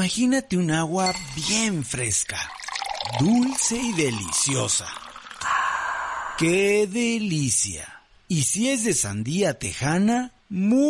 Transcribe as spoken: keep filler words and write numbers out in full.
Imagínate un agua bien fresca, dulce y deliciosa. ¡Qué delicia! Y si es de sandía tejana, muy